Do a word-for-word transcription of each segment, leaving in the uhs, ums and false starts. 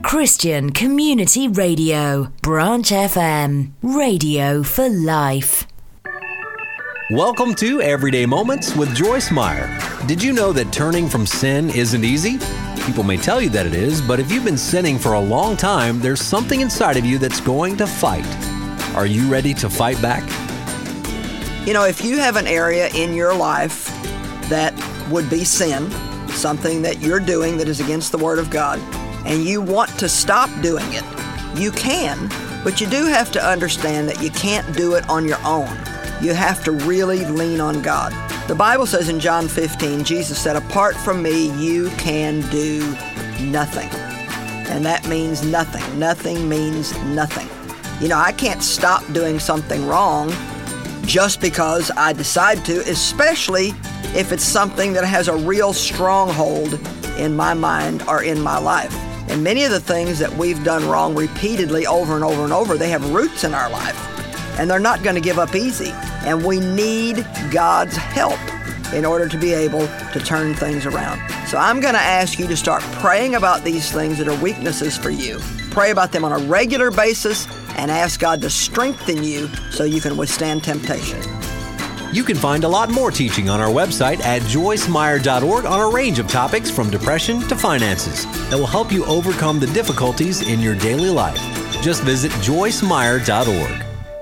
Christian Community Radio, Branch F M, radio for life. Welcome to Everyday Moments with Joyce Meyer. Did you know that turning from sin isn't easy? People may tell you that it is, but if you've been sinning for a long time, there's something inside of you that's going to fight. Are you ready to fight back? You know, if you have an area in your life that would be sin, something that you're doing that is against the Word of God, and you want to stop doing it, you can, but you do have to understand that you can't do it on your own. You have to really lean on God. The Bible says in John fifteen, Jesus said, "Apart from me, you can do nothing." And that means nothing. Nothing means nothing. You know, I can't stop doing something wrong just because I decide to, especially if it's something that has a real stronghold in my mind or in my life. And many of the things that we've done wrong repeatedly over and over and over, they have roots in our life. And they're not going to give up easy. And we need God's help in order to be able to turn things around. So I'm going to ask you to start praying about these things that are weaknesses for you. Pray about them on a regular basis and ask God to strengthen you so you can withstand temptation. You can find a lot more teaching on our website at joyce meyer dot org on a range of topics from depression to finances that will help you overcome the difficulties in your daily life. Just visit joyce meyer dot org.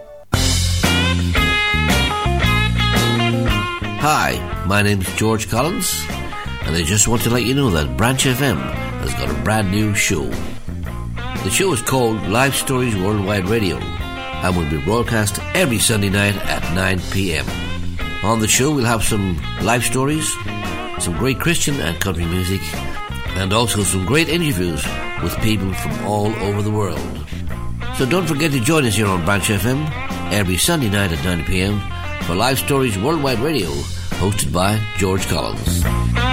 Hi, my name is George Collins, and I just want to let you know that Branch F M has got a brand new show. The show is called Life Stories Worldwide Radio and will be broadcast every Sunday night at nine p.m. On the show, we'll have some life stories, some great Christian and country music, and also some great interviews with people from all over the world. So don't forget to join us here on Branch F M every Sunday night at nine p.m. for Life Stories Worldwide Radio, hosted by George Collins.